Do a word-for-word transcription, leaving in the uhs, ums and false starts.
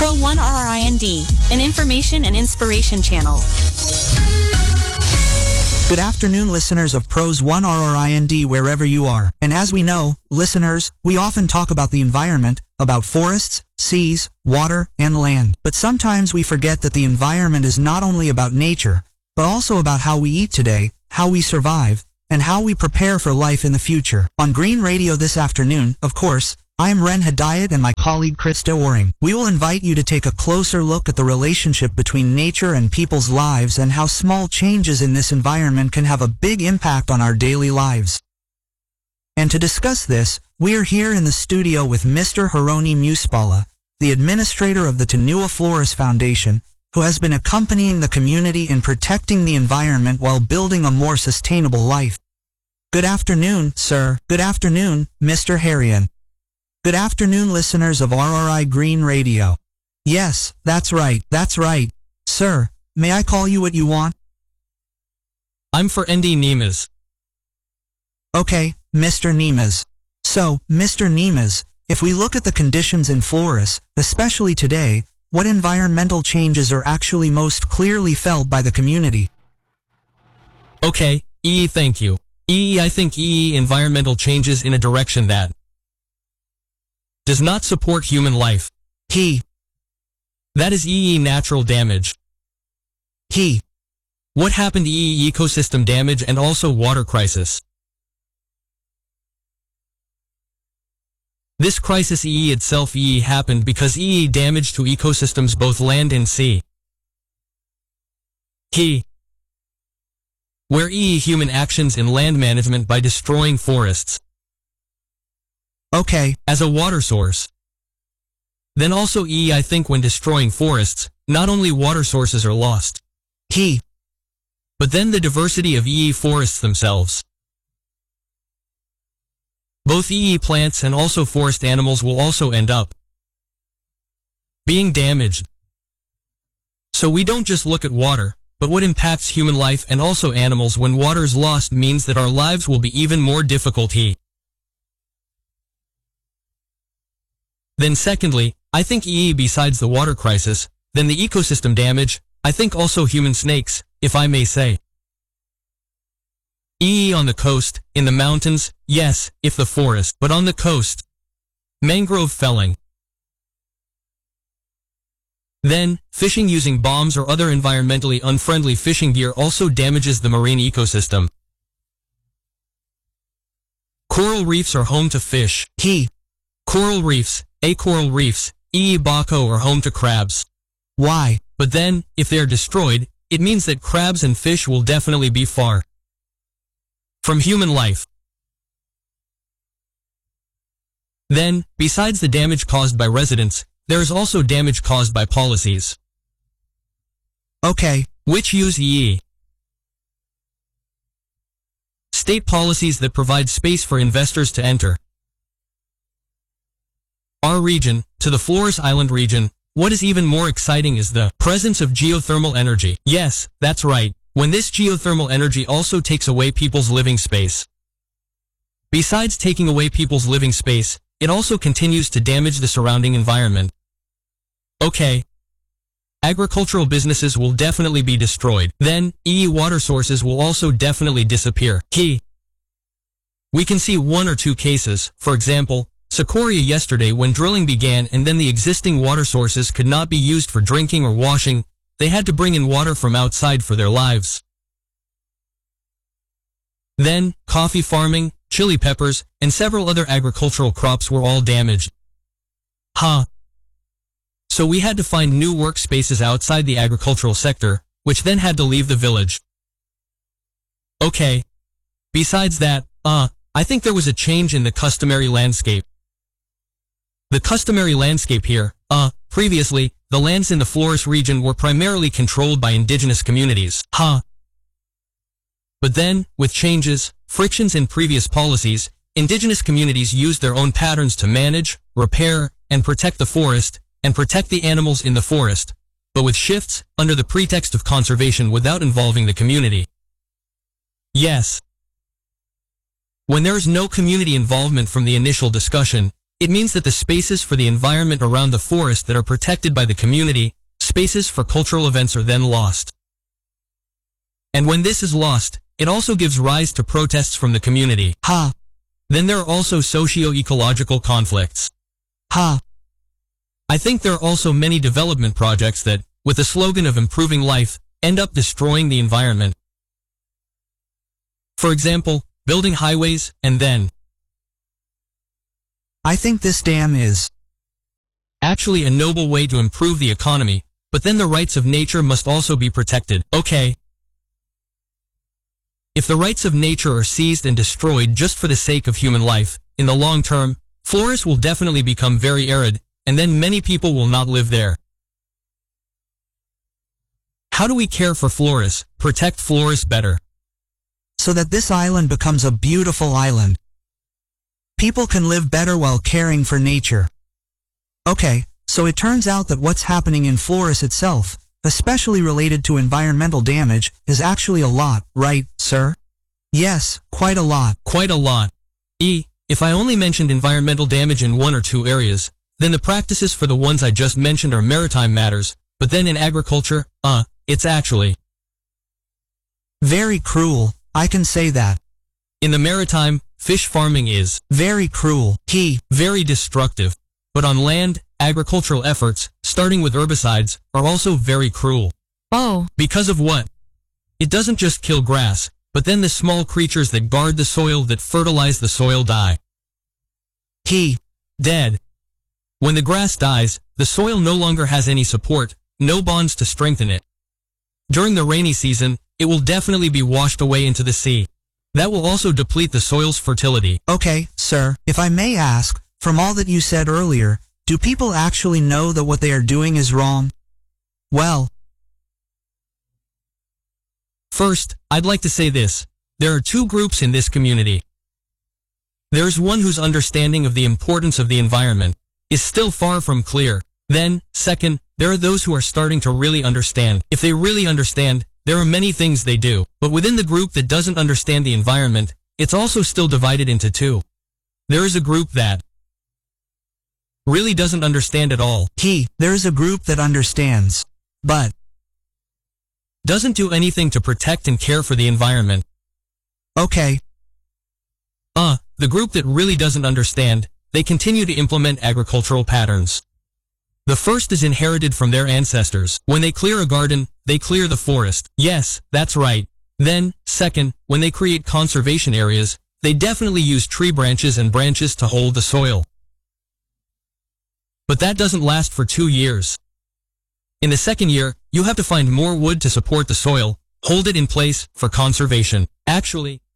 Pro one R R I N D, an information and inspiration channel. Good afternoon, listeners of Pros one R R I N D wherever you are. And as we know, listeners, we often talk about the environment, about forests, seas, water, and land. But sometimes we forget that the environment is not only about nature, but also about how we eat today, how we survive, and how we prepare for life in the future. On Green Radio this afternoon, of course, I am Ren Hedayat and my colleague Krista Waring. We will invite you to take a closer look at the relationship between nature and people's lives and how small changes in this environment can have a big impact on our daily lives. And to discuss this, we are here in the studio with Mister Hironi Musipala, the administrator of the Tanua Flores Foundation, who has been accompanying the community in protecting the environment while building a more sustainable life. Good afternoon, sir. Good afternoon, Mister Harian. Good afternoon, listeners of R R I Green Radio. Yes, that's right, that's right. Sir, may I call you what you want? I'm for N D Nemes. Okay, Mister Nemes. So, Mister Nemes, if we look at the conditions in Flores, especially today, what environmental changes are actually most clearly felt by the community? Okay, E E, thank you. E E, I think E E environmental changes in a direction that does not support human life. He. That is E E natural damage. He. What happened to E E ecosystem damage and also water crisis? This crisis E E itself E E happened because E E damage to ecosystems both land and sea. He. Where E E human actions in land management by destroying forests. Okay. As a water source. Then also E E I think when destroying forests, not only water sources are lost. He. But then the diversity of E E forests themselves. Both E E plants and also forest animals will also end up being damaged. So we don't just look at water, but what impacts human life and also animals when water is lost means that our lives will be even more difficult. He. Then secondly, I think E E besides the water crisis, then the ecosystem damage, I think also human snakes, if I may say. E E on the coast, in the mountains, yes, if the forest, but on the coast. Mangrove felling. Then, fishing using bombs or other environmentally unfriendly fishing gear also damages the marine ecosystem. Coral reefs are home to fish. He. Coral reefs, A coral reefs, E E Baco are home to crabs. Why? But then, if they are destroyed, it means that crabs and fish will definitely be far from human life. Then, besides the damage caused by residents, there is also damage caused by policies. Okay. Which use E E. State policies that provide space for investors to enter our region, to the Flores Island region. What is even more exciting is the presence of geothermal energy. Yes, that's right. When this geothermal energy also takes away people's living space. Besides taking away people's living space, it also continues to damage the surrounding environment. Okay. Agricultural businesses will definitely be destroyed. Then, E E water sources will also definitely disappear. Key. We can see one or two cases, for example, Socoria yesterday when drilling began and then the existing water sources could not be used for drinking or washing, they had to bring in water from outside for their lives. Then, coffee farming, chili peppers, and several other agricultural crops were all damaged. Huh. So we had to find new workspaces outside the agricultural sector, which then had to leave the village. Okay. Besides that, uh, I think there was a change in the customary landscape. The customary landscape here, uh, previously, the lands in the Flores region were primarily controlled by indigenous communities. Huh. But then, with changes, frictions in previous policies, indigenous communities used their own patterns to manage, repair, and protect the forest, and protect the animals in the forest, but with shifts, under the pretext of conservation without involving the community. Yes. When there is no community involvement from the initial discussion, It means that the spaces for the environment around the forest that are protected by the community, spaces for cultural events, are then lost. And when this is lost, it also gives rise to protests from the community. Ha. Then there are also socio-ecological conflicts. Ha. I think there are also many development projects that, with the slogan of improving life, end up destroying the environment. For example, building highways, and then I think this dam is actually a noble way to improve the economy, but then the rights of nature must also be protected. Okay. If the rights of nature are seized and destroyed just for the sake of human life, in the long term, forests will definitely become very arid, and then many people will not live there. How do we care for forests, protect forests better? so that this island becomes a beautiful island. People can live better while caring for nature. Okay, so it turns out that what's happening in Flores itself, especially related to environmental damage, is actually a lot, right, sir? Yes, quite a lot. Quite a lot. E, if I only mentioned environmental damage in one or two areas, then the practices for the ones I just mentioned are maritime matters, but then in agriculture, uh, it's actually very cruel, I can say that. In the maritime, fish farming is very cruel, he, very destructive. But on land, agricultural efforts, starting with herbicides, are also very cruel. Oh. Because of what? It doesn't just kill grass, but then the small creatures that guard the soil, that fertilize the soil, die. He, dead. When the grass dies, the soil no longer has any support, no bonds to strengthen it. During the rainy season, it will definitely be washed away into the sea. That will also deplete the soil's fertility. Okay, sir, if I may ask, from all that you said earlier, do people actually know that what they are doing is wrong? Well, first, I'd like to say this. There are two groups in this community. There's one whose understanding of the importance of the environment is still far from clear. Then, second, there are those who are starting to really understand. If they really understand, there are many things they do. But within the group that doesn't understand the environment, it's also still divided into two. There is a group that really doesn't understand at all. He, there is a group that understands, but doesn't do anything to protect and care for the environment. Okay. Uh, the group that really doesn't understand, they continue to implement agricultural patterns. The first is inherited from their ancestors. When they clear a garden, they clear the forest. Yes, that's right. Then, second, when they create conservation areas, they definitely use tree branches and branches to hold the soil. But that doesn't last for two years. In the second year, you have to find more wood to support the soil, hold it in place for conservation. Actually,